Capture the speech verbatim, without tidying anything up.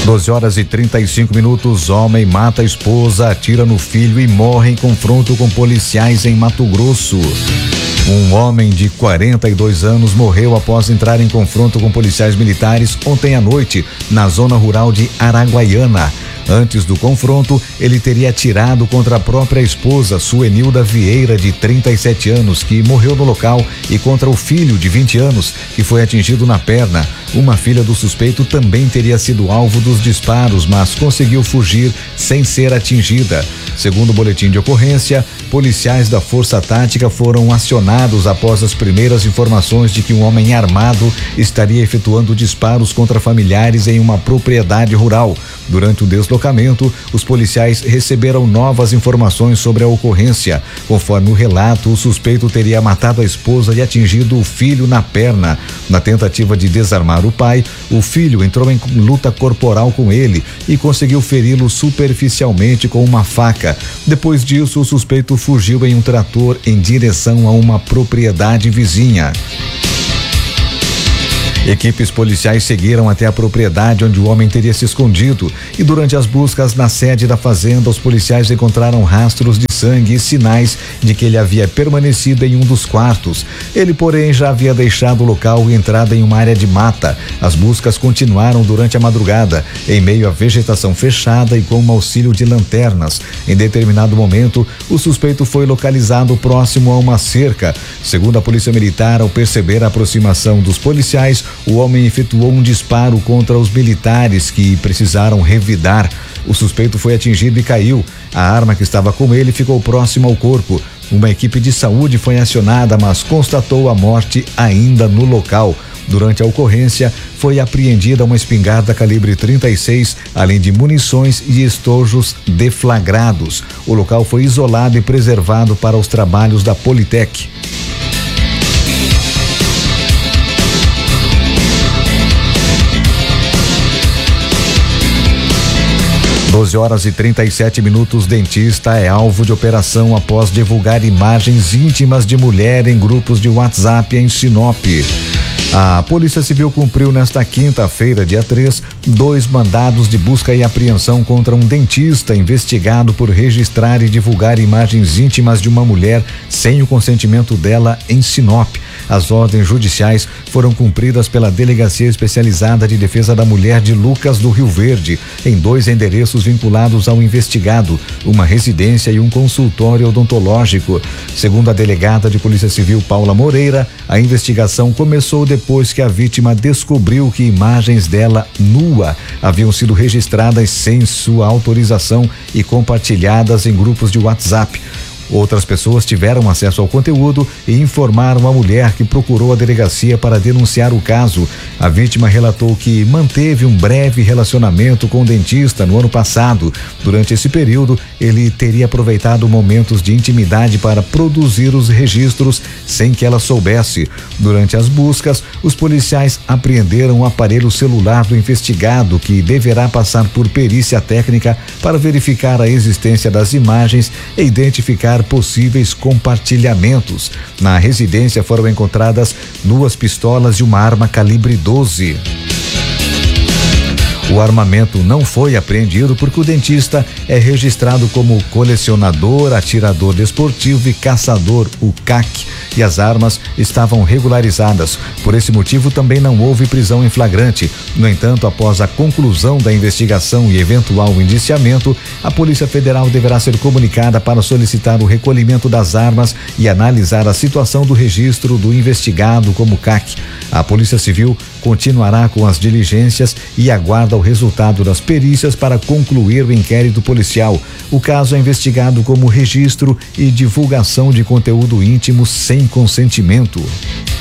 doze horas e trinta e cinco minutos, homem mata a esposa, atira no filho e morre em confronto com policiais em Mato Grosso. Um homem de quarenta e dois anos morreu após entrar em confronto com policiais militares ontem à noite, na zona rural de Araguaiana. Antes do confronto, ele teria atirado contra a própria esposa, Suenilda Vieira, de trinta e sete anos, que morreu no local, e contra o filho, de vinte anos, que foi atingido na perna. Uma filha do suspeito também teria sido alvo dos disparos, mas conseguiu fugir sem ser atingida. Segundo o boletim de ocorrência, policiais da Força Tática foram acionados após as primeiras informações de que um homem armado estaria efetuando disparos contra familiares em uma propriedade rural. Durante o deslocamento, os policiais receberam novas informações sobre a ocorrência. Conforme o relato, o suspeito teria matado a esposa e atingido o filho na perna. Na tentativa de desarmar o pai, o filho entrou em luta corporal com ele e conseguiu feri-lo superficialmente com uma faca. Depois disso, o suspeito fugiu em um trator em direção a uma propriedade vizinha. Equipes policiais seguiram até a propriedade onde o homem teria se escondido e durante as buscas na sede da fazenda, os policiais encontraram rastros de sangue e sinais de que ele havia permanecido em um dos quartos. Ele, porém, já havia deixado o local e entrado em uma área de mata. As buscas continuaram durante a madrugada, em meio à vegetação fechada e com o auxílio de lanternas. Em determinado momento, o suspeito foi localizado próximo a uma cerca. Segundo a Polícia Militar, ao perceber a aproximação dos policiais, o homem efetuou um disparo contra os militares que precisaram revidar. O suspeito foi atingido e caiu. A arma que estava com ele ficou próxima ao corpo. Uma equipe de saúde foi acionada, mas constatou a morte ainda no local. Durante a ocorrência, foi apreendida uma espingarda calibre trinta e seis, além de munições e estojos deflagrados. O local foi isolado e preservado para os trabalhos da Politec. doze horas e trinta e sete minutos, dentista é alvo de operação após divulgar imagens íntimas de mulher em grupos de WhatsApp em Sinop. A Polícia Civil cumpriu nesta quinta-feira, dia três, dois mandados de busca e apreensão contra um dentista investigado por registrar e divulgar imagens íntimas de uma mulher sem o consentimento dela em Sinop. As ordens judiciais foram cumpridas pela Delegacia Especializada de Defesa da Mulher de Lucas do Rio Verde, em dois endereços vinculados ao investigado, uma residência e um consultório odontológico. Segundo a delegada de Polícia Civil, Paula Moreira, a investigação começou depois que a vítima descobriu que imagens dela nua haviam sido registradas sem sua autorização e compartilhadas em grupos de WhatsApp. Outras pessoas tiveram acesso ao conteúdo e informaram a mulher, que procurou a delegacia para denunciar o caso. A vítima relatou que manteve um breve relacionamento com o dentista no ano passado. Durante esse período, ele teria aproveitado momentos de intimidade para produzir os registros sem que ela soubesse. Durante as buscas, os policiais apreenderam o aparelho celular do investigado, que deverá passar por perícia técnica para verificar a existência das imagens e identificar possíveis compartilhamentos. Na residência foram encontradas duas pistolas e uma arma calibre doze. O armamento não foi apreendido porque o dentista é registrado como colecionador, atirador desportivo e caçador, o C A C, e as armas estavam regularizadas. Por esse motivo, também não houve prisão em flagrante. No entanto, após a conclusão da investigação e eventual indiciamento, a Polícia Federal deverá ser comunicada para solicitar o recolhimento das armas e analisar a situação do registro do investigado como C A C. A Polícia Civil continuará com as diligências e aguarda o resultado das perícias para concluir o inquérito policial. O caso é investigado como registro e divulgação de conteúdo íntimo sem consentimento.